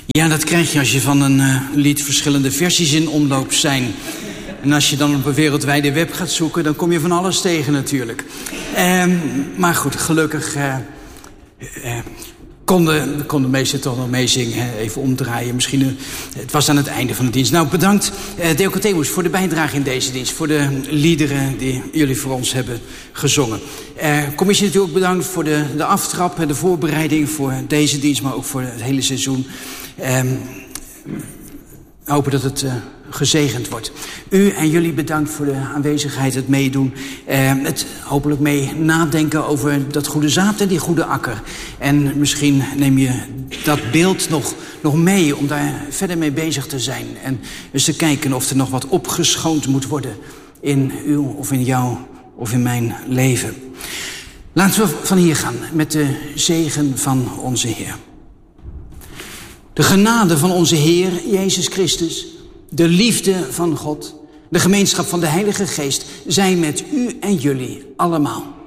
Ja, dat krijg je als je van een lied verschillende versies in omloop zijn. En als je dan op een wereldwijde web gaat zoeken, dan kom je van alles tegen natuurlijk. Maar goed, gelukkig konden de meesten toch nog meezingen. Even omdraaien. Misschien, het was aan het einde van de dienst. Nou, bedankt Deocotemus voor de bijdrage in deze dienst. Voor de liederen die jullie voor ons hebben gezongen. Commissie natuurlijk bedankt voor de aftrap en de voorbereiding voor deze dienst, maar ook voor het hele seizoen. Hopen dat het gezegend wordt. U en jullie bedankt voor de aanwezigheid, het meedoen. Het hopelijk mee nadenken over dat goede zaad en die goede akker. En misschien neem je dat beeld nog mee om daar verder mee bezig te zijn. En eens te kijken of er nog wat opgeschoond moet worden in uw of in jou of in mijn leven. Laten we van hier gaan met de zegen van onze Heer. De genade van onze Heer Jezus Christus, de liefde van God, de gemeenschap van de Heilige Geest, zij met u en jullie allemaal.